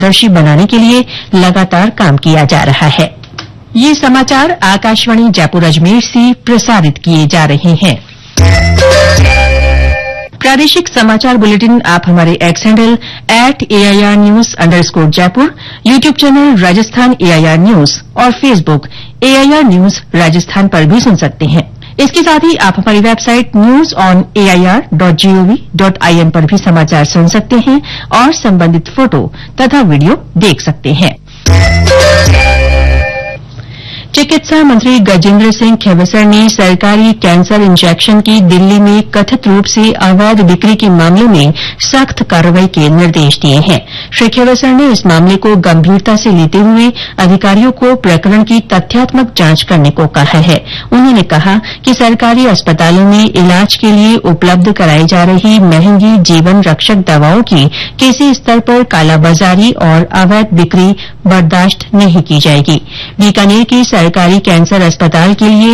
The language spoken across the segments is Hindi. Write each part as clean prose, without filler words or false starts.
पारदर्शी बनाने के लिए लगातार काम किया जा रहा है। ये समाचार आकाशवाणी जयपुर अजमेर से प्रसारित किए जा रहे हैं। प्रादेशिक समाचार बुलेटिन आप हमारे x handle @AIRnews_जयपुर, YouTube channel Rajasthan AIR news और फेसबुक AIR न्यूज राजस्थान पर भी सुन सकते हैं। इसके साथ ही आप हमारी वेबसाइट newsonair.gov.in पर भी समाचार सुन सकते हैं और संबंधित फोटो तथा वीडियो देख सकते हैं। चिकित्सा मंत्री गजेंद्र सिंह खेवसर ने सरकारी कैंसर इंजेक्शन की दिल्ली में कथित रूप से अवैध बिक्री के मामले में सख्त कार्रवाई के निर्देश दिए हैं। श्री खेवसर ने इस मामले को गंभीरता से लेते हुए अधिकारियों को प्रकरण की तथ्यात्मक जांच करने को कहा है। उन्होंने कहा कि सरकारी अस्पतालों में इलाज के लिए उपलब्ध कराई जा रही महंगी जीवन रक्षक दवाओं की किसी स्तर पर कालाबाजारी और अवैध बिक्री बर्दाश्त नहीं की जाएगी। बीकानेर की सरकारी कैंसर अस्पताल के लिए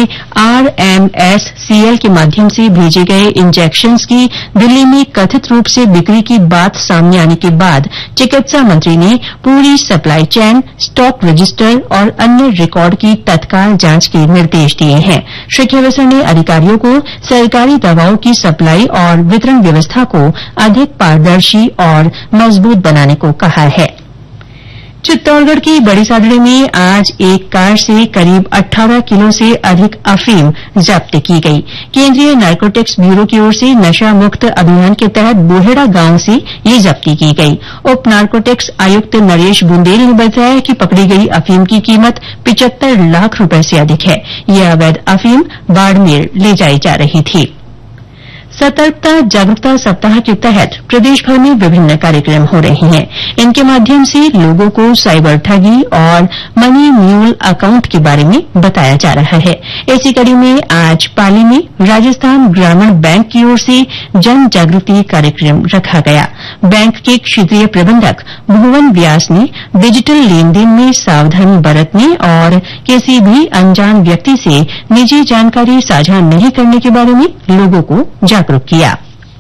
RMSCL के माध्यम से भेजे गए इंजेक्शन्स की दिल्ली में कथित रूप से बिक्री की बात सामने आने के बाद चिकित्सा मंत्री ने पूरी सप्लाई चेन, स्टॉक रजिस्टर और अन्य रिकॉर्ड की तत्काल जांच के निर्देश दिए हैं। श्री खेवसर ने अधिकारियों को सरकारी दवाओं की सप्लाई और वितरण व्यवस्था को अधिक पारदर्शी और मजबूत बनाने को कहा है। चित्तौड़गढ़ की बड़ी सादड़ी में आज एक कार से करीब 18 किलो से अधिक अफीम जब्त की गई। केंद्रीय नारकोटिक्स ब्यूरो की ओर से नशा मुक्त अभियान के तहत बोहेड़ा गांव से ये जब्ती की गई। उप नारकोटिक्स आयुक्त नरेश बुंदेल ने बताया कि पकड़ी गई अफीम की कीमत 75 लाख रुपए से अधिक है। यह अवैध अफीम बाड़मेर ले जाई जा रही थी। सतर्कता जागरूकता सप्ताह के तहत प्रदेशभर में विभिन्न कार्यक्रम हो रहे हैं। इनके माध्यम से लोगों को साइबर ठगी और मनी म्यूल अकाउंट के बारे में बताया जा रहा है। इसी कड़ी में आज पाली में राजस्थान ग्रामीण बैंक की ओर से जन जागृति कार्यक्रम रखा गया। बैंक के क्षेत्रीय प्रबंधक भुवन व्यास ने डिजिटल लेनदेन में सावधानी बरतने और किसी भी अनजान व्यक्ति से निजी जानकारी साझा नहीं करने के बारे में लोगों को जागरूक किया।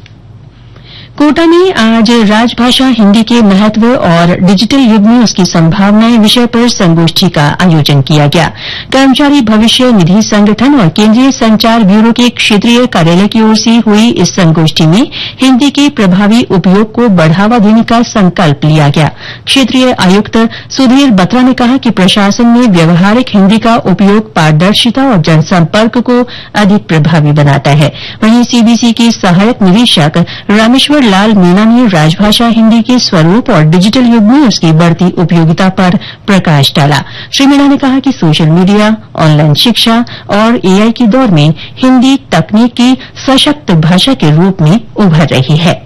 कोटा में आज राजभाषा हिन्दी के महत्व और डिजिटल युग में उसकी संभावनाएं विषय पर संगोष्ठी का आयोजन किया गया। कर्मचारी भविष्य निधि संगठन और केंद्रीय संचार ब्यूरो के क्षेत्रीय कार्यालय की ओर से हुई इस संगोष्ठी में हिन्दी के प्रभावी उपयोग को बढ़ावा देने का संकल्प लिया गया। क्षेत्रीय आयुक्त सुधीर बत्रा ने कहा कि प्रशासन में व्यवहारिक हिन्दी का उपयोग पारदर्शिता और जनसंपर्क को अधिक प्रभावी बनाता है। वहीं सीबीसी के सहायक निदेशक रामेश्वर लाल मीणा ने राजभाषा हिन्दी के स्वरूप और डिजिटल युग में उसकी बढ़ती उपयोगिता पर प्रकाश डाला। श्री मीणा ने कहा कि सोशल मीडिया, ऑनलाइन शिक्षा और एआई के दौर में हिन्दी तकनीक की सशक्त भाषा के रूप में उभर रही है।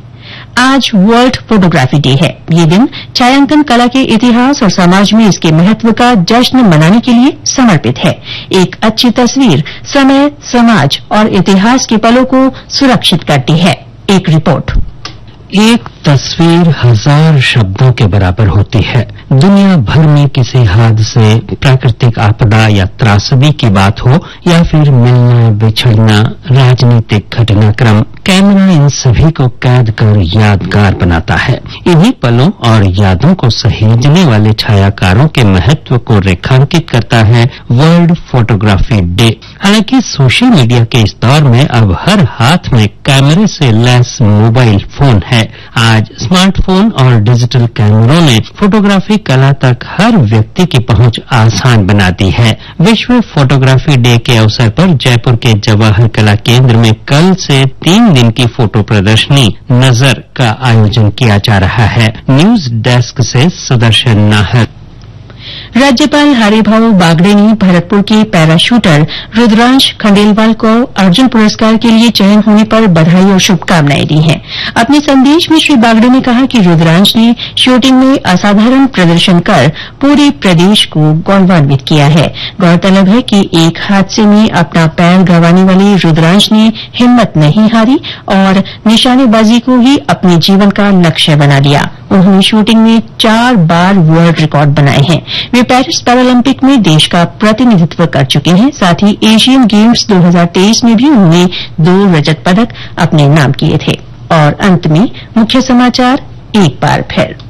आज वर्ल्ड फोटोग्राफी डे है। ये दिन छायांकन कला के इतिहास और समाज में इसके महत्व का जश्न मनाने के लिए समर्पित है। एक अच्छी तस्वीर समय, समाज और इतिहास के पलों को सुरक्षित करती है। एक रिपोर्ट। एक तस्वीर 1000 शब्दों के बराबर होती है। दुनिया भर में किसी हादसे, प्राकृतिक आपदा या त्रासदी की बात हो या फिर मिलना, बिछड़ना, राजनीतिक घटनाक्रम, कैमरा इन सभी को कैद कर यादगार बनाता है। इन्हीं पलों और यादों को सहेजने वाले छायाकारों के महत्व को रेखांकित करता है वर्ल्ड फोटोग्राफी डे। हालांकि सोशल मीडिया के इस दौर में अब हर हाथ में कैमरे से लैस मोबाइल फोन है। आज स्मार्टफोन और डिजिटल कैमरों ने फोटोग्राफी कला तक हर व्यक्ति की पहुंच आसान बना दी है। विश्व फोटोग्राफी डे के अवसर पर जयपुर के जवाहर कला केंद्र में कल से 3 दिन की फोटो प्रदर्शनी नजर का आयोजन किया जा रहा है। न्यूज डेस्क से सुदर्शन नाहर। राज्यपाल हरिभाऊ बागड़े ने भरतपुर के पैराशूटर रुद्रांश खंडेलवाल को अर्जुन पुरस्कार के लिए चयन होने पर बधाई और शुभकामनाएं दी हैं। अपने संदेश में श्री बागड़े ने कहा कि रुद्रांश ने शूटिंग में असाधारण प्रदर्शन कर पूरे प्रदेश को गौरवान्वित किया है। गौरतलब है कि एक हादसे में अपना पैर गंवाने वाले रुद्रांश ने हिम्मत नहीं हारी और निशानेबाजी को ही अपने जीवन का लक्ष्य बना लिया। उन्होंने शूटिंग में 4 बार वर्ल्ड रिकॉर्ड बनाए हैं। वे पेरिस पैरालंपिक में देश का प्रतिनिधित्व कर चुके हैं। साथ ही एशियन गेम्स 2023 में भी उन्होंने 2 रजत पदक अपने नाम किए थे। और अंत में मुख्य समाचार एक बार फिर।